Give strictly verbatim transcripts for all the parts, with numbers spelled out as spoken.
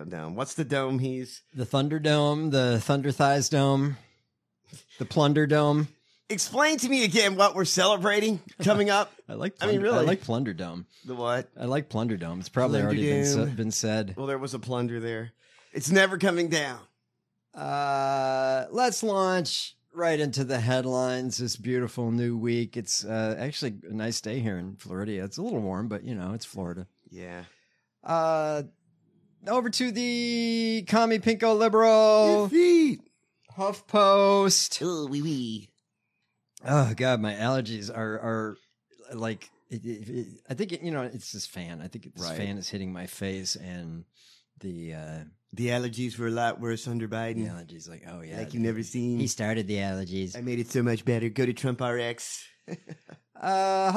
Dome. What's the dome he's... The Thunderdome, the Thunder Thighs Dome, the Plunder Dome. Explain to me again what we're celebrating coming up. I like. Plunder, I mean, really, I like Plunder Dome. The what? I like Plunder Dome. It's probably Plunder already been, Dome. sa- been said. Well, there was a plunder there. It's never coming down. Uh, let's launch right into the headlines this beautiful new week. It's uh, actually a nice day here in Florida. It's a little warm, but you know, it's Florida. Yeah. Uh, over to the Commie Pinko Liberal HuffPost. Oh, wee wee. Oh God, my allergies are are like. It, it, it, I think it, you know it's this fan. I think this right. fan is hitting my face, and the uh, the allergies were a lot worse under Biden. The allergies, like oh yeah, like you've never seen. He started the allergies. I made it so much better. Go to Trump R X. uh,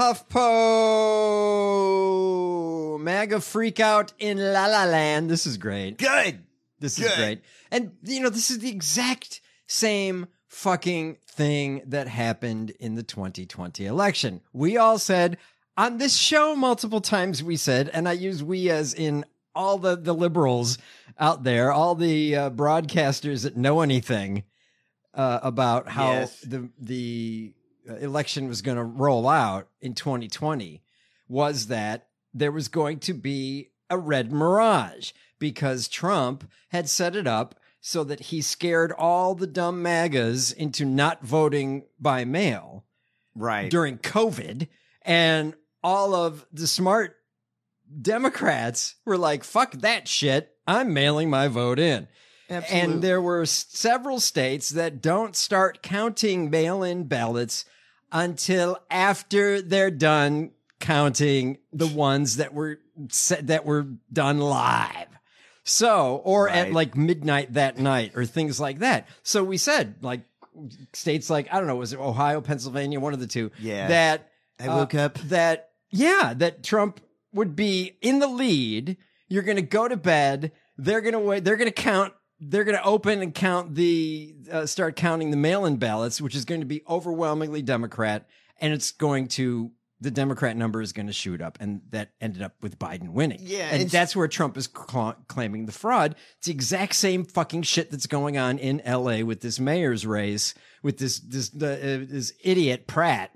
HuffPo MAGA freak out in La La Land. This is great. Good. This Good. is great. And you know this is the exact same fucking thing that happened in the twenty twenty election. We all said on this show multiple times, we said, and I use we as in all the, the liberals out there, all the uh, broadcasters that know anything uh, about how yes. the, the election was going to roll out in twenty twenty was that there was going to be a red mirage because Trump had set it up so that he scared all the dumb MAGAs into not voting by mail right during COVID. And all of the smart Democrats were like, fuck that shit. I'm mailing my vote in. Absolutely. And there were s- several states that don't start counting mail-in ballots until after they're done counting the ones that were set, that were done live. So, or right. at like midnight that night or things like that. So we said like states like, I don't know, was it Ohio, Pennsylvania, one of the two yeah. that I woke uh, up that, yeah, that Trump would be in the lead. You're going to go to bed. They're going to wait. They're going to count. They're going to open and count the, uh, start counting the mail-in ballots, which is going to be overwhelmingly Democrat. And it's going to, the Democrat number is going to shoot up. And that ended up with Biden winning. Yeah. And that's where Trump is cl- claiming the fraud. It's the exact same fucking shit that's going on in L A with this mayor's race, with this, this, the, uh, this idiot Pratt.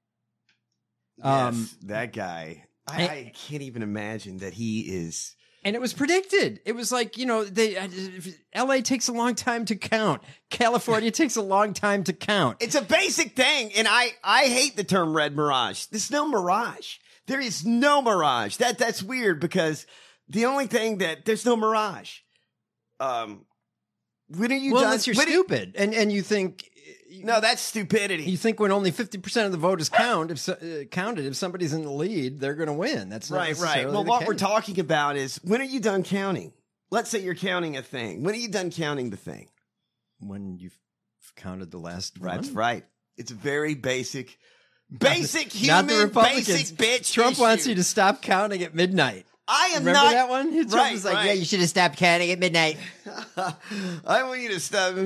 Yes, Um, that guy. I, and- I can't even imagine that he is. And it was predicted. It was like, you know, they uh, L A takes a long time to count. California takes a long time to count. It's a basic thing. And I, I hate the term red mirage. There's no mirage. There is no mirage. That, that's weird because the only thing that there's no mirage. Um, when are you well, done? unless you're when stupid. and, and you think, No, that's stupidity. You think when only fifty percent of the vote is count, if so, uh, counted, if somebody's in the lead, they're going to win. That's not right, right. necessarily Well, the what case. we're talking about is when are you done counting? Let's say you're counting a thing. When are you done counting the thing? When you've counted the last That's one. right. It's very basic, basic Not the human, Republicans. basic bitch. Trump issue. wants you to stop counting at midnight. I am Remember not that one? Trump right, was like, right. yeah, you should have stopped counting at midnight. I want you to stop.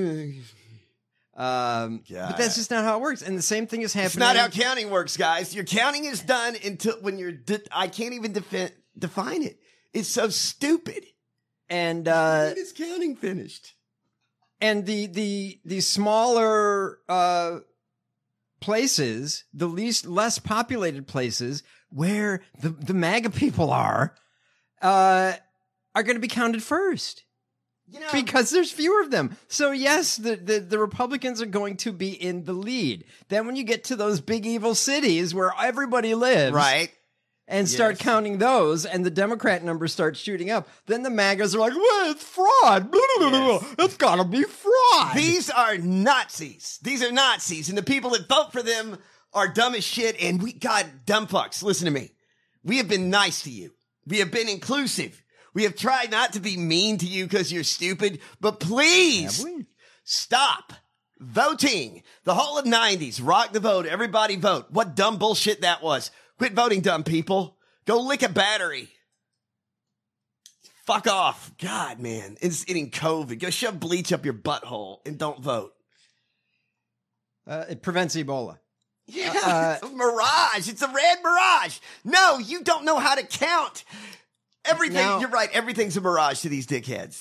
Um, God. but that's just not how it works. And the same thing is happening. It's not how counting works, guys. Your counting is done until when you're. De- I can't even defi- define it. It's so stupid. And uh, when is counting finished? And the the the smaller uh, places, the least less populated places where the the MAGA people are, uh, are going to be counted first. You know, Because there's fewer of them. So yes, the, the, the Republicans are going to be in the lead. Then when you get to those big evil cities where everybody lives, right, and start Yes. counting those, and the Democrat numbers start shooting up, then the MAGAs are like, well, it's fraud. Blah, blah, blah, Yes. blah. It's gotta be fraud. these are Nazis. These are Nazis, and the people that vote for them are dumb as shit. And we, God, dumb fucks. Listen to me. We have been nice to you. We have been inclusive. We have tried not to be mean to you because you're stupid, but please Have we? stop voting. The whole of nineties, rock the vote, everybody vote. What dumb bullshit that was. Quit voting, dumb people. Go lick a battery. Fuck off. God, man. It's getting COVID. Go shove bleach up your butthole and don't vote. Uh, it prevents Ebola. Yeah, Uh, it's a mirage. It's a red mirage. No, you don't know how to count. Everything, Now- you're right. Everything's a mirage to these dickheads.